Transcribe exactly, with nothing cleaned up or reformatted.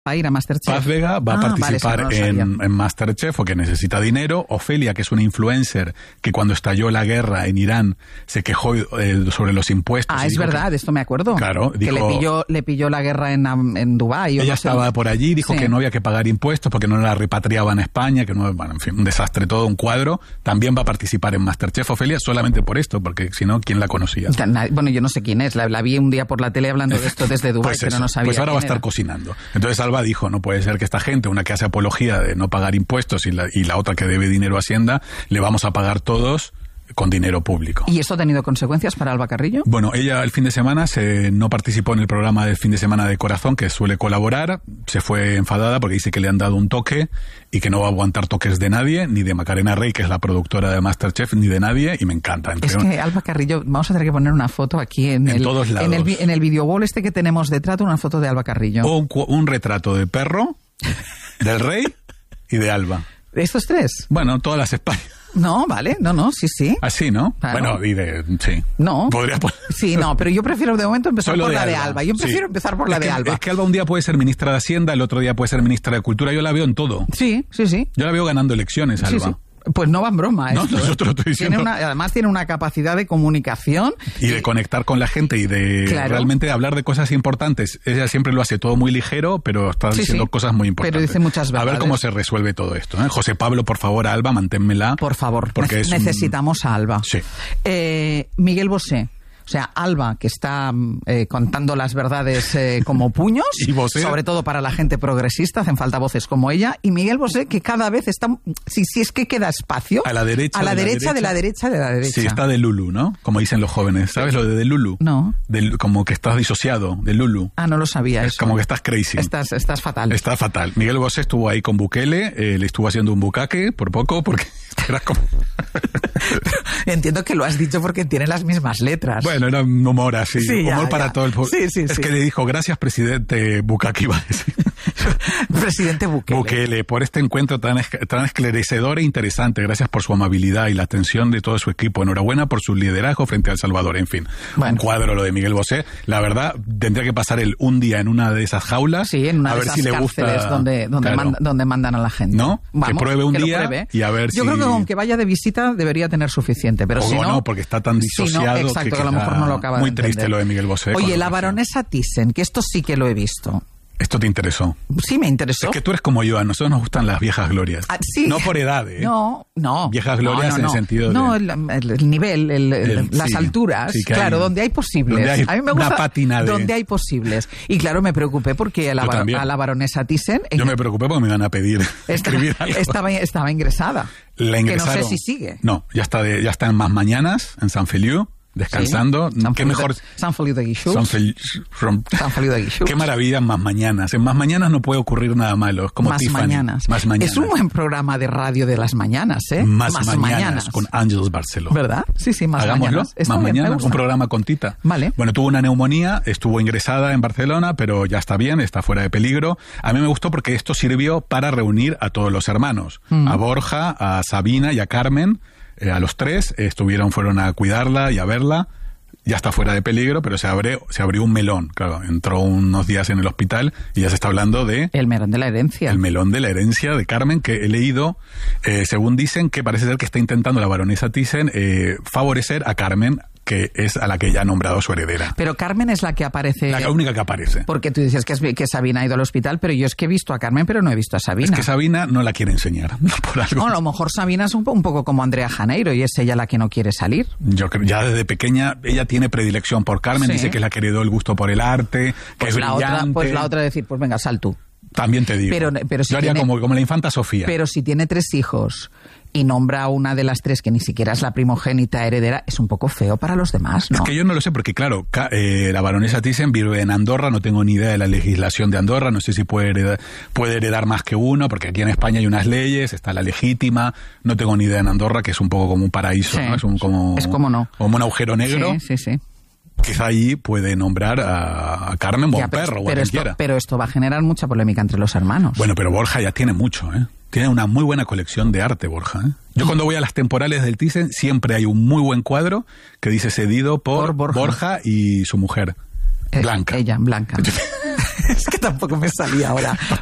a ir a Masterchef. Paz Vega va ah, a participar vale, no en, en Masterchef porque necesita dinero. Ofelia, que es una influencer que cuando estalló la guerra en Irán se quejó eh, sobre los impuestos. Ah, es verdad, que, de esto me acuerdo. Claro, dijo, que le pilló, le pilló la guerra en, en Dubái. Ella no estaba sé. por allí, dijo sí. que no había que pagar impuestos porque no la repatriaban a España, que no, bueno, en fin, un desastre todo, un cuadro. También va a participar en Masterchef Ofelia solamente por esto, porque si no, ¿quién la conocía? Bueno, yo no sé quién es, la, la vi un día por la tele hablando de esto desde Dubái, pues pero no sabía. Pues ahora va a estar era. cocinando. Entonces Alba dijo, no puede ser que esta gente, una que hace apología de no pagar impuestos y la, y la otra que debe dinero a Hacienda, le vamos a pagar todos con dinero público. ¿Y esto ha tenido consecuencias para Alba Carrillo? Bueno, ella el fin de semana se, no participó en el programa del fin de semana de Corazón, que suele colaborar, se fue enfadada porque dice que le han dado un toque y que no va a aguantar toques de nadie, ni de Macarena Rey, que es la productora de Masterchef, ni de nadie, y me encanta. Es que Alba Carrillo, vamos a tener que poner una foto aquí en, en el, todos lados. En el, en el video wall este que tenemos detrás, una foto de Alba Carrillo. O un, un retrato de perro, del rey y de Alba. ¿Estos tres? Bueno, todas las Españas. No, vale, no, no, sí, sí. Así, ¿no? Claro. Bueno, y de... sí. No. Podría poner... Sí, no, pero yo prefiero de momento empezar Solo por de la Alba. de Alba. Yo prefiero sí. empezar por la es de que, Alba. Es que Alba un día puede ser ministra de Hacienda, el otro día puede ser ministra de Cultura. Yo la veo en todo. Sí, sí, sí. Yo la veo ganando elecciones, Alba. Sí, sí. Pues no va en broma. No, esto, no, yo te lo estoy diciendo. Tiene una, además tiene una capacidad de comunicación. Y de conectar con la gente y de claro. realmente hablar de cosas importantes. Ella siempre lo hace todo muy ligero, pero está sí, diciendo sí. cosas muy importantes. Pero dice muchas verdades. A ver cómo se resuelve todo esto. ¿eh? José Pablo, por favor, Alba, manténmela. Por favor, porque ne- es necesitamos un... a Alba. Sí. Eh, Miguel Bosé. O sea, Alba, que está eh, contando las verdades eh, como puños, ¿Y Bosé? Sobre todo para la gente progresista, hacen falta voces como ella, y Miguel Bosé, que cada vez está, si, si es que queda espacio, a la derecha, a la de, derecha, la de la derecha, de la derecha. Sí, está de Lulu, ¿no? Como dicen los jóvenes, ¿sabes lo de, de Lulu? No. De, como que estás disociado, de Lulu. Ah, no lo sabía Es eso. como que estás crazy. Estás, estás fatal. Está fatal. Miguel Bosé estuvo ahí con Bukele, eh, le estuvo haciendo un bucaque por poco, porque era como... Entiendo que lo has dicho porque tiene las mismas letras. Bueno, era un humor así, sí, humor ya, para ya. todo el pueblo. Sí, sí, es sí. que le dijo, gracias, presidente Bukake, iba a decir. Presidente Bukele. Bukele, por este encuentro tan, tan esclarecedor e interesante. Gracias por su amabilidad y la atención de todo su equipo. Enhorabuena por su liderazgo frente a El Salvador. En fin, bueno. un cuadro lo de Miguel Bosé. La verdad, tendría que pasar él un día en una de esas jaulas. Sí, en una a de ver esas si le cárceles gusta, donde, donde, claro. manda, donde mandan a la gente. ¿No? Vamos, que pruebe un que día pruebe. y a ver Yo si... creo que aunque vaya de visita debería tener suficiente, pero o si no... no, porque está tan disociado si no, exacto, que, que a lo mejor no lo acaba muy de triste entender. lo de Miguel Bosé. Oye, la baronesa Thyssen, que esto sí que lo he visto. ¿Esto te interesó? Sí, me interesó. Es que tú eres como yo, a nosotros nos gustan las viejas glorias. Ah, sí. No por edad, ¿eh? No, no. Viejas glorias no, no, en no. el sentido de... No, el, el, el nivel, el, el, el, las sí, alturas, sí, claro, hay, donde hay posibles. Donde hay a mí me gusta una pátina de... donde hay posibles. Y claro, me preocupé porque a la, bar, a la baronesa Thyssen... Yo me preocupé porque me iban a pedir estaba, escribir algo. Estaba, estaba ingresada. La ingresaron. Que no sé si sigue. No, ya está, de, ya está en Más Mañanas, en San Feliu. Descansando, sí. qué mejor. San Feliu de Guixús. San Fel... San Feliu de Guixús. Qué maravilla en Más Mañanas. En Más Mañanas no puede ocurrir nada malo. Es como Más Tiffany. Mañanas. Más Mañanas. Es un buen programa de radio de las mañanas, ¿eh? Más, Más mañanas, mañanas con Ángeles Barceló. ¿Verdad? Sí, sí, Más Hagámoslo. Mañanas. Está Más bien, Mañanas, un programa con Tita. Vale. Bueno, tuvo una neumonía, estuvo ingresada en Barcelona, pero ya está bien, está fuera de peligro. A mí me gustó porque esto sirvió para reunir a todos los hermanos. Mm. A Borja, a Sabina y a Carmen. Eh, a los tres eh, estuvieron, fueron a cuidarla y a verla. Ya está fuera de peligro, pero se abrió, se abrió un melón. Claro, entró unos días en el hospital y ya se está hablando de... El melón de la herencia. El melón de la herencia de Carmen, que he leído, eh, según dicen, que parece ser que está intentando la baronesa Thyssen eh, favorecer a Carmen, que es a la que ya ha nombrado su heredera. Pero Carmen es la que aparece... La única que aparece. Porque tú dices que, es, que Sabina ha ido al hospital, pero yo es que he visto a Carmen, pero no he visto a Sabina. Es que Sabina no la quiere enseñar, por algo. No, a lo mejor Sabina es un, un poco como Andrea Janeiro y es ella la que no quiere salir. Yo creo, ya desde pequeña, ella tiene predilección por Carmen, sí. Dice que es la que heredó el gusto por el arte, que pues es la brillante. Otra, pues la otra decir, pues venga, sal tú. También te digo. Pero, pero si yo haría tiene, como, como la infanta Sofía. Pero si tiene tres hijos y nombra a una de las tres que ni siquiera es la primogénita heredera, es un poco feo para los demás, ¿no? Es que yo no lo sé, porque claro, eh, la baronesa Thyssen vive en Andorra, no tengo ni idea de la legislación de Andorra, no sé si puede heredar, puede heredar más que uno, porque aquí en España hay unas leyes, está la legítima, no tengo ni idea en Andorra, que es un poco como un paraíso, sí, ¿no? Es un como, es como no. como un agujero negro. Sí, sí, sí. Quizá allí puede nombrar a Carmen o a un pero, perro o a pero quien esto, quiera. Pero esto va a generar mucha polémica entre los hermanos. Bueno, pero Borja ya tiene mucho, ¿eh? Tiene una muy buena colección de arte, Borja, ¿eh? Yo cuando voy a las temporales del Thyssen siempre hay un muy buen cuadro que dice cedido por, por Borja. Borja y su mujer, Blanca. Eh, ella, Blanca. Es que tampoco me salía ahora.